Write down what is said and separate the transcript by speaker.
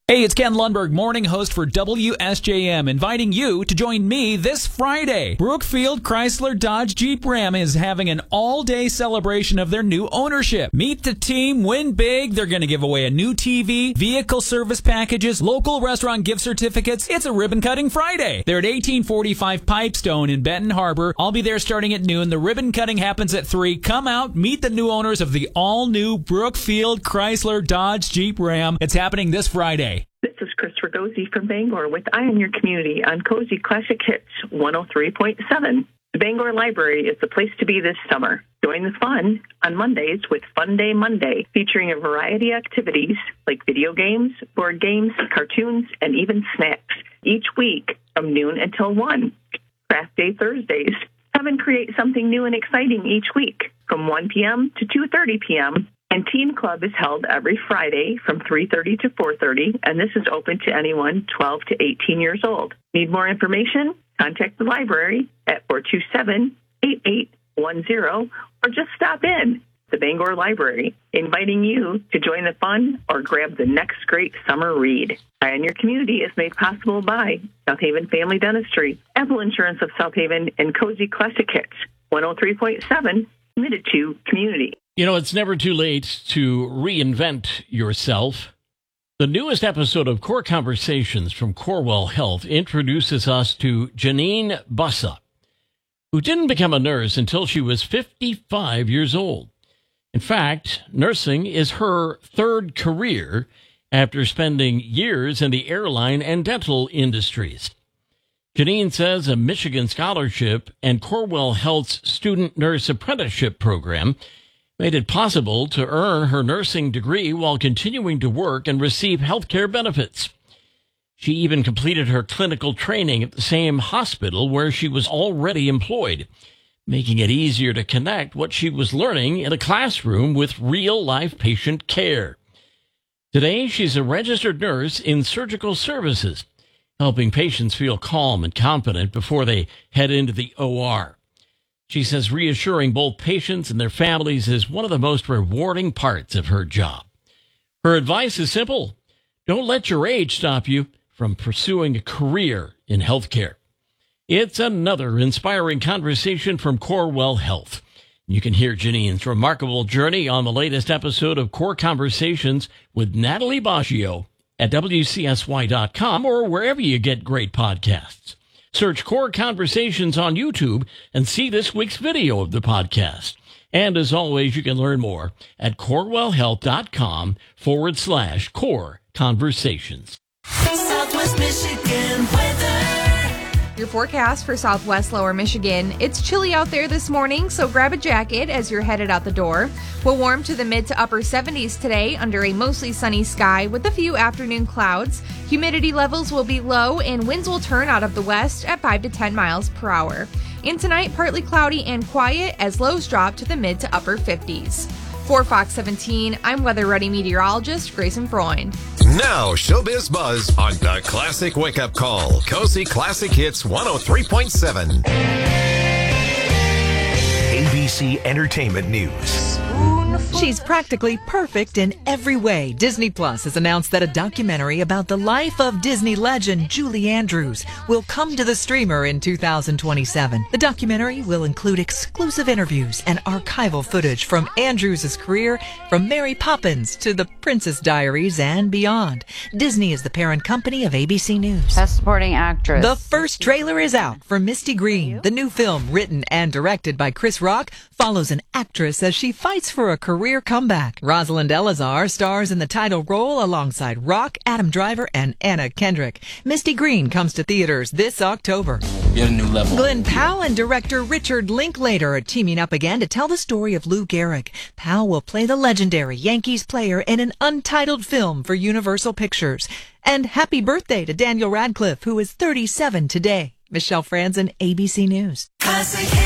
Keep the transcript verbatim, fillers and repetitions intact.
Speaker 1: Hey, it's Ken Lundberg, morning host for W S J M, inviting you to join me this Friday. Brookfield Chrysler Dodge Jeep Ram is having an all-day celebration of their new ownership. Meet the team, win big. They're going to give away a new T V, vehicle service packages, local restaurant gift certificates. It's a ribbon-cutting Friday. They're at eighteen forty-five Pipestone in Benton Harbor. I'll be there starting at noon. The ribbon cutting happens at three. Come out, meet the new owners of the all-new Brookfield Chrysler Dodge Jeep Ram. It's happening this Friday.
Speaker 2: This is Chris Ragosi from Bangor with Eye on Your Community on Cozy Classic Hits one oh three point seven. The Bangor Library is the place to be this summer. Join the fun on Mondays with Fun Day Monday, featuring a variety of activities like video games, board games, cartoons, and even snacks. Each week from noon until one. Craft Day Thursdays. Have and create something new and exciting each week from one p.m. to two thirty p.m. And Teen Club is held every Friday from three thirty to four thirty, and this is open to anyone twelve to eighteen years old. Need more information? Contact the library at four two seven, eight eight one zero or just stop in. The Bangor Library, inviting you to join the fun or grab the next great summer read. Eye on Your Community is made possible by South Haven Family Dentistry, Apple Insurance of South Haven, and Cozy Classic Hits one oh three point seven, committed to community.
Speaker 3: You know, it's never too late to reinvent yourself. The newest episode of Core Conversations from Corewell Health introduces us to Janine Bussa, who didn't become a nurse until she was fifty-five years old. In fact, nursing is her third career after spending years in the airline and dental industries. Janine says a Michigan scholarship and Corewell Health's student nurse apprenticeship program made it possible to earn her nursing degree while continuing to work and receive health care benefits. She even completed her clinical training at the same hospital where she was already employed, making it easier to connect what she was learning in a classroom with real-life patient care. Today, she's a registered nurse in surgical services, helping patients feel calm and confident before they head into the O R. She says reassuring both patients and their families is one of the most rewarding parts of her job. Her advice is simple. Don't let your age stop you from pursuing a career in healthcare. It's another inspiring conversation from Corewell Health. You can hear Janine's remarkable journey on the latest episode of Core Conversations with Natalie Baggio at W C S Y dot com or wherever you get great podcasts. Search Core Conversations on YouTube and see this week's video of the podcast. And as always, you can learn more at corewellhealth.com forward slash core conversations.
Speaker 4: Southwest Michigan weather.
Speaker 5: Your forecast for Southwest Lower Michigan. It's chilly out there this morning, so grab a jacket as you're headed out the door. We'll warm to the mid to upper seventies today under a mostly sunny sky with a few afternoon clouds. Humidity levels will be low and winds will turn out of the west at five to ten miles per hour. And tonight, partly cloudy and quiet as lows drop to the mid to upper fifties. For Fox seventeen, I'm Weather Ready meteorologist Grayson Freund.
Speaker 6: Now, Showbiz Buzz on the Classic Wake Up Call. Cozy Classic Hits one oh three point seven. A B C Entertainment News.
Speaker 7: She's practically perfect in every way. Disney Plus has announced that a documentary about the life of Disney legend Julie Andrews will come to the streamer in two thousand twenty-seven. The documentary will include exclusive interviews and archival footage from Andrews' career, from Mary Poppins to The Princess Diaries and beyond. Disney is the parent company of A B C News.
Speaker 8: Best Supporting Actress.
Speaker 7: The first trailer is out for Misty Green. The new film, written and directed by Chris Rock, follows an actress as she fights for a career comeback. Rosalind Elazar stars in the title role alongside Rock, Adam Driver, and Anna Kendrick. Misty Green comes to theaters this October.
Speaker 9: You're at a new level.
Speaker 7: Glenn Powell and director Richard Linklater are teaming up again to tell the story of Lou Gehrig. Powell will play the legendary Yankees player in an untitled film for Universal Pictures. And happy birthday to Daniel Radcliffe, who is thirty-seven today. Michelle Franzen, A B C News.
Speaker 4: Classic